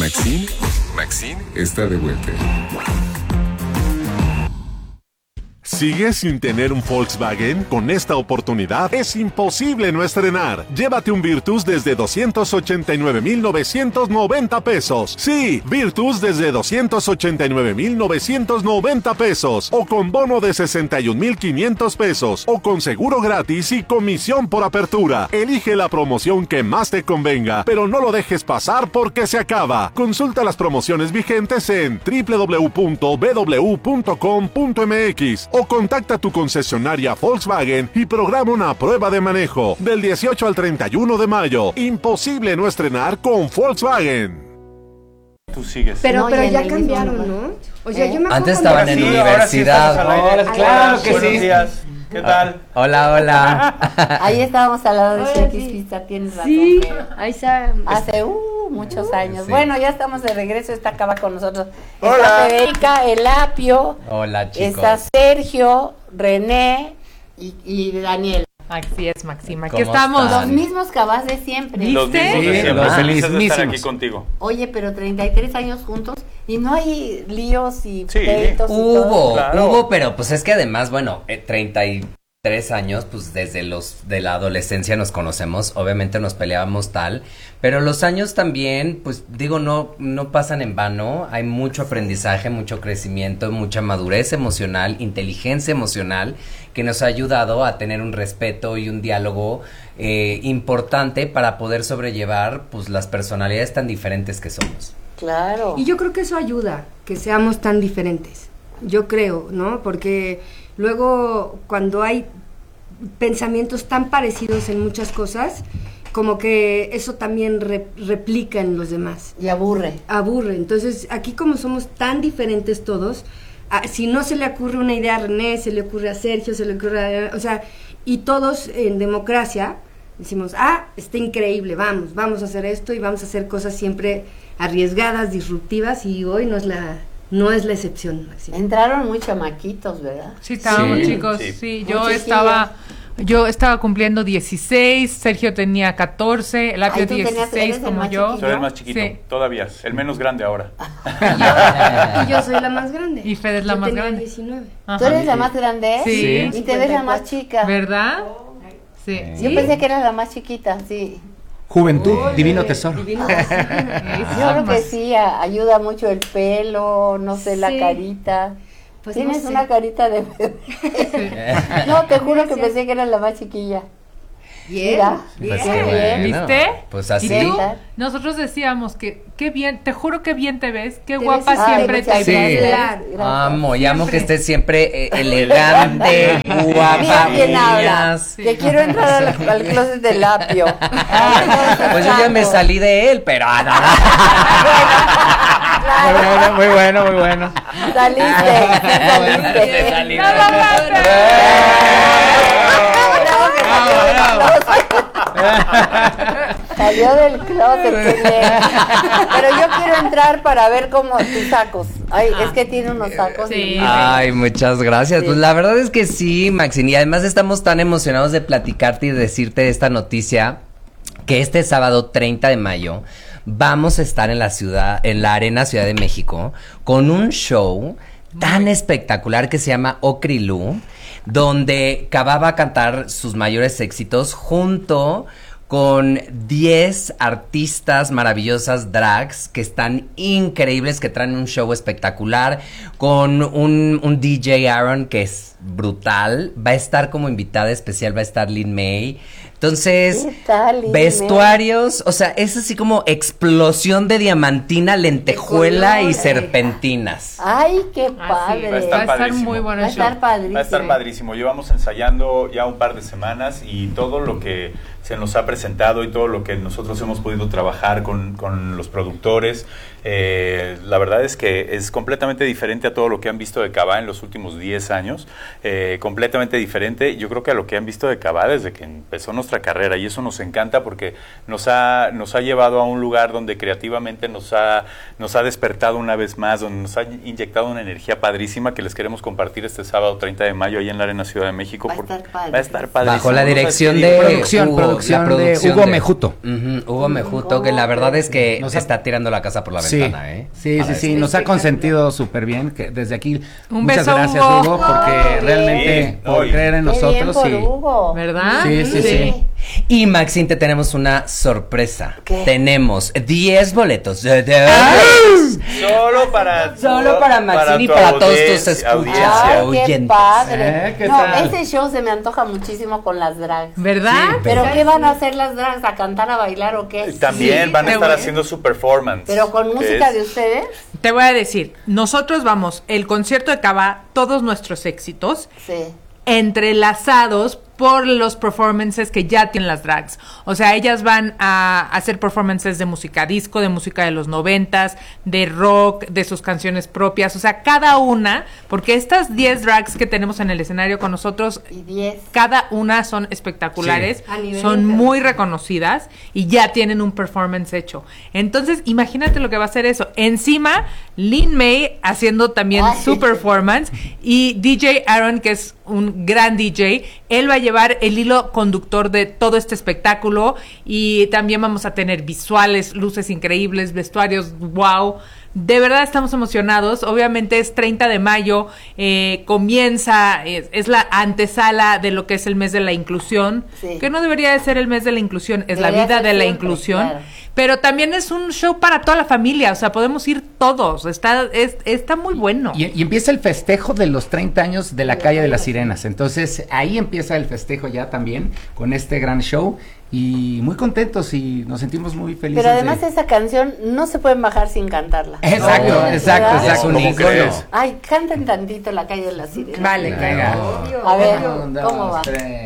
Maxine está de vuelta. ¿Sigues sin tener un Volkswagen? Con esta oportunidad es imposible no estrenar. Llévate un Virtus desde 289,990 pesos. Sí, Virtus desde 289,990 pesos. O con bono de 61,500 pesos. O con seguro gratis y comisión por apertura. Elige la promoción que más te convenga, pero no lo dejes pasar porque se acaba. Consulta las promociones vigentes en www.bw.com.mx o contacta a tu concesionaria Volkswagen y programa una prueba de manejo del 18 al 31 de mayo. Imposible no estrenar con Volkswagen. Tú sigues. Pero ya cambiaron, ¿no? O sea, yo me antes estaban en universidad. Claro que sí. Buenos días. ¿Qué tal? Hola. Ahí estábamos al lado de Shakey's Pizza, tienes razón. Sí, ahí está. Hace muchos años. Sí. Bueno, ya estamos de regreso, está acá con nosotros. Hola. Está Federica, El Apio. Hola, chicos. Está Sergio, René y Daniel. Así es, Maxima. Aquí ¿Cómo estamos. están? Los mismos cabas de siempre. ¿Viste? Los mismos de Sí, siempre. los Felices de estar mismísimos. aquí contigo. Oye, pero 33 años juntos y no hay líos y Sí. pleitos y todo. Hubo, Claro. pero pues es que además, bueno, 33 años, pues desde los de la adolescencia nos conocemos, obviamente nos peleábamos tal, pero los años también, pues digo, no pasan en vano, hay mucho aprendizaje, mucho crecimiento, mucha madurez emocional, inteligencia emocional, que nos ha ayudado a tener un respeto y un diálogo importante para poder sobrellevar, pues, las personalidades tan diferentes que somos. Claro. Y yo creo que eso ayuda, que seamos tan diferentes. Yo creo, ¿no? Porque luego cuando hay pensamientos tan parecidos en muchas cosas, como que eso también replica en los demás. Y aburre. Aburre. Entonces, aquí como somos tan diferentes todos, si no se le ocurre una idea a René, se le ocurre a Sergio, se le ocurre a... O sea, y todos en democracia decimos, está increíble, vamos a hacer esto y vamos a hacer cosas siempre arriesgadas, disruptivas, y hoy no es la excepción, Maxi. Entraron muy chamaquitos, ¿verdad? Sí, estábamos, Sí. chicos. Sí. Sí, Yo yo estaba cumpliendo 16, Sergio tenía 14, el Apio Ay, tú tenías- 16 eres el como más yo. chiquillo. Soy el más chiquito, Sí. todavía. El menos grande ahora. Y yo soy la más grande. Y Fede es la Yo más tenía grande. 19. Ajá. ¿Tú eres la más grande? Sí. Y te ves la más chica. ¿Verdad? Sí. Yo pensé que eras la más chiquita, sí. Juventud, divino tesoro. Divino Yo creo que sí, ayuda mucho el pelo, no sé, la Sí. carita. Pues Tienes no sé. una carita de bebé. No, te juro que pensé que eras la más chiquilla. Bien, Mira, Pues qué qué bien. bueno. ¿Viste? Pues Y así. tú, ¿Verdad? nosotros decíamos que qué bien, te juro que bien te ves, qué Te guapa ves- siempre muchas te Sí. ves. Claro. gracias. Amo, y amo que Siempre. estés siempre elegante, guapa. Mira quién habla. Sí. Que quiero entrar al closet del Apio. Pues yo ya me salí de él, pero Muy bueno. Saliste. Se salió. Salió del closet, qué bien. Pero yo quiero entrar para ver cómo tus sacos. Ay, es que tiene unos sacos. Sí. Ay, muchas gracias. Sí. Pues la verdad es que sí, Maxine, y además estamos tan emocionados de platicarte y decirte esta noticia que este sábado 30 de mayo vamos a estar en la Arena Ciudad de México con un show tan espectacular que se llama Okrilú, donde Kaba va a cantar sus mayores éxitos junto con 10 artistas maravillosas drags que están increíbles, que traen un show espectacular, con un DJ Aaron que es brutal, va a estar como invitada especial, va a estar Lin May. Entonces, ¿Qué tal, Lin vestuarios, o sea, es así como explosión de diamantina, lentejuela y colores. serpentinas. Ay, qué Ah, sí. padre. Va a estar padrísimo. muy bueno Va a el show. estar padrísimo. Va a estar padrísimo. Llevamos ensayando ya un par de semanas y todo lo que se nos ha presentado y todo lo que nosotros hemos podido trabajar con los productores, la verdad es que es completamente diferente a todo lo que han visto de Kaba en los últimos 10 años. Completamente diferente, yo creo que a lo que han visto de Kaba desde que empezó nuestra carrera, y eso nos encanta porque nos ha llevado a un lugar donde creativamente nos ha despertado una vez más, donde nos ha inyectado una energía padrísima que les queremos compartir este sábado 30 de mayo ahí en la Arena Ciudad de México. Va a porque estar padre. va a estar padrísimo. Bajo la No sabes dirección qué de digo. Producción, Hugo producción de Hugo Mejuto. Hugo Mejuto, que la verdad es que Nos está tirando la casa por la ventana, ¿eh? Sí, nos ha consentido súper bien, que desde aquí Un muchas beso, gracias Hugo. Hugo, porque Ay, realmente por Oye. creer en Qué bien nosotros por y Hugo. ¿Verdad? Sí. Y Maxine, te tenemos una sorpresa. ¿Qué? Tenemos 10 boletos. Solo para Maxine y tu para todos tus audiencia. escuchas. Ay, qué oyentes. padre. ¿Qué No, tal? ese show se me antoja muchísimo con las drags. ¿Verdad? ¿Pero qué van a hacer las drags? ¿A cantar, a bailar o qué? También Sí, van a te estar voy- haciendo su performance. ¿Pero con que música es- de ustedes? Te voy a decir, nosotros vamos, el concierto acaba todos nuestros éxitos Sí. entrelazados por los performances que ya tienen las drags. O sea, ellas van a hacer performances de música disco, de música de los 90s, de rock, de sus canciones propias. O sea, cada una, porque estas 10 drags que tenemos en el escenario con nosotros, Y 10. cada una son espectaculares, Sí. A nivel son internacional. muy reconocidas y ya tienen un performance hecho. Entonces, imagínate lo que va a ser eso. Encima, Lin May haciendo también Ay. su performance y DJ Aaron, que es un gran DJ, él va a llevar el hilo conductor de todo este espectáculo y también vamos a tener visuales, luces increíbles, vestuarios, wow. De verdad estamos emocionados. Obviamente es 30 de mayo, comienza, es la antesala de lo que es el mes de la inclusión, Sí. que no debería de ser el mes de la inclusión, es la Debería vida ser de la siempre, inclusión. claro. Pero también es un show para toda la familia, o sea, podemos ir todos, está muy bueno. Y empieza el festejo de los 30 años de la Calle de las Sirenas. Entonces, ahí empieza el festejo ya también con este gran show. Y muy contentos y nos sentimos muy felices. Pero además de... esa canción no se pueden bajar sin cantarla. Exacto, No, exacto, ¿verdad? exacto. ¿Cómo un ícono. crees? Ay, canten tantito La Calle de las Sirenas. Vale, Venga. A ver, Un, ¿cómo dos, va? tres.